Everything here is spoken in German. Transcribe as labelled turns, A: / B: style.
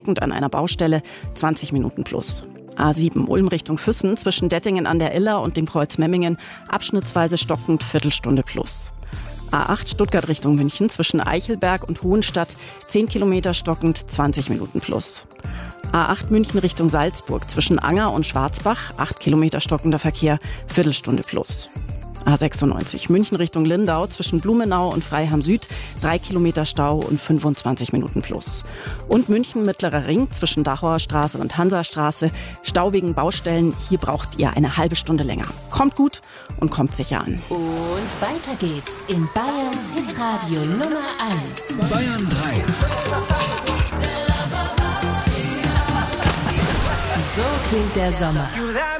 A: und an einer Baustelle 20 Minuten plus. A7 Ulm Richtung Füssen zwischen Dettingen an der Iller und dem Kreuz Memmingen abschnittsweise stockend Viertelstunde plus. A8 Stuttgart Richtung München zwischen Eichelberg und Hohenstadt 10 Kilometer stockend 20 Minuten plus. A8 München Richtung Salzburg zwischen Anger und Schwarzbach 8 Kilometer stockender Verkehr, Viertelstunde plus. A96 München Richtung Lindau zwischen Blumenau und Freiham Süd 3 Kilometer Stau und 25 Minuten plus. Und München Mittlerer Ring zwischen Dachauer Straße und Hansastraße, Stau wegen Baustellen, hier braucht ihr eine halbe Stunde länger. Kommt gut und kommt sicher an.
B: Und weiter geht's in Bayerns Hitradio Nummer 1.
C: Bayern 3.
B: So klingt der Sommer.